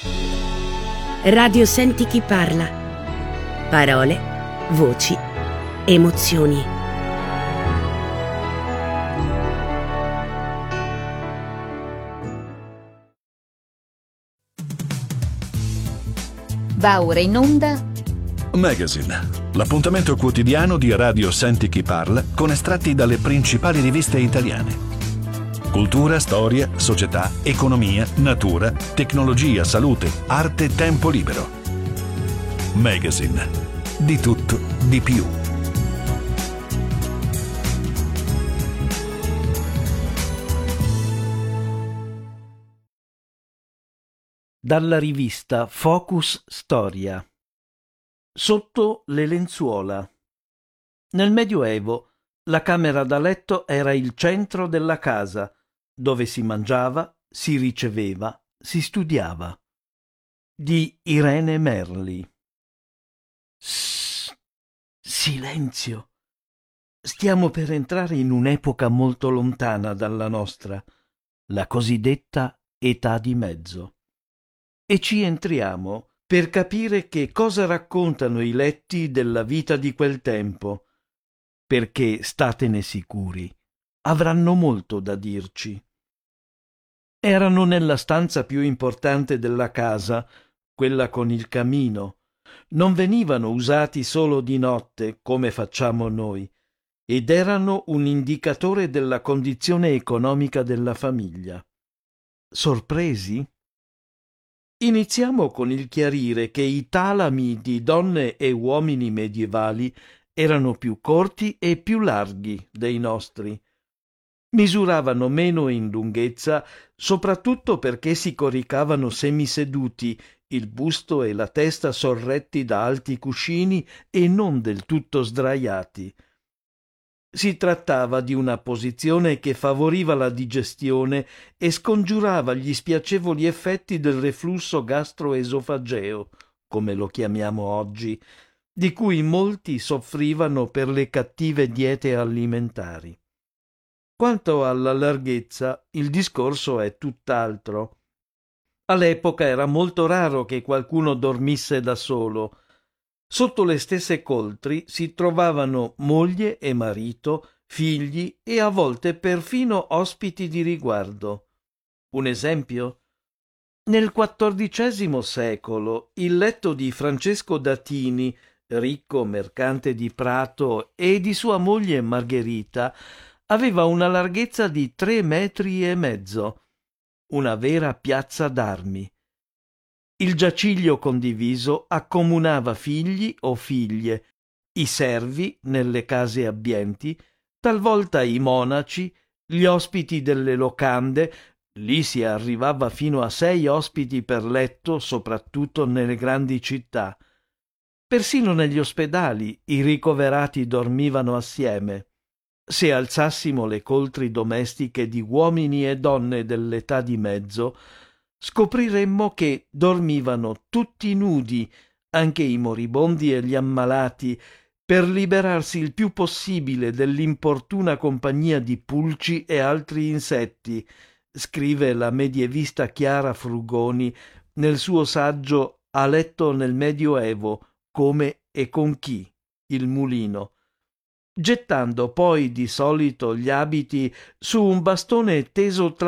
Radio Senti chi parla. Parole, voci, emozioni. Va ora in onda Magazine, l'appuntamento quotidiano di Radio Senti chi parla con estratti dalle principali riviste italiane. Cultura, storia, società, economia, natura, tecnologia, salute, arte, tempo libero. Magazine. Di tutto, di più. Dalla rivista Focus Storia. Sotto le lenzuola. Nel Medioevo la camera da letto era il centro della casa, dove si mangiava, si riceveva, si studiava. Di Irene Merli. Silenzio. Stiamo per entrare in un'epoca molto lontana dalla nostra, la cosiddetta età di mezzo. E ci entriamo per capire che cosa raccontano i letti della vita di quel tempo, perché, statene sicuri, avranno molto da dirci. Erano nella stanza più importante della casa, quella con il camino. Non venivano usati solo di notte, come facciamo noi, ed erano un indicatore della condizione economica della famiglia. Sorpresi? Iniziamo con il chiarire che i talami di donne e uomini medievali erano più corti e più larghi dei nostri. Misuravano meno in lunghezza, soprattutto perché si coricavano semiseduti, il busto e la testa sorretti da alti cuscini e non del tutto sdraiati. Si trattava di una posizione che favoriva la digestione e scongiurava gli spiacevoli effetti del reflusso gastroesofageo, come lo chiamiamo oggi, di cui molti soffrivano per le cattive diete alimentari. Quanto alla larghezza, il discorso è tutt'altro. All'epoca era molto raro che qualcuno dormisse da solo. Sotto le stesse coltri si trovavano moglie e marito, figli e a volte perfino ospiti di riguardo. Un esempio? Nel XIV secolo il letto di Francesco d'Atini, ricco mercante di Prato, e di sua moglie Margherita aveva una larghezza di 3,5 metri, una vera piazza d'armi. Il giaciglio condiviso accomunava figli o figlie, i servi nelle case abbienti, talvolta i monaci, gli ospiti delle locande. Lì si arrivava fino a 6 ospiti per letto, soprattutto nelle grandi città. Persino negli ospedali i ricoverati dormivano assieme. Se alzassimo le coltri domestiche di uomini e donne dell'età di mezzo, scopriremmo che dormivano tutti nudi, anche i moribondi e gli ammalati, per liberarsi il più possibile dell'importuna compagnia di pulci e altri insetti, scrive la medievista Chiara Frugoni nel suo saggio A letto nel Medioevo, come e con chi, il mulino, gettando poi di solito gli abiti su un bastone teso tra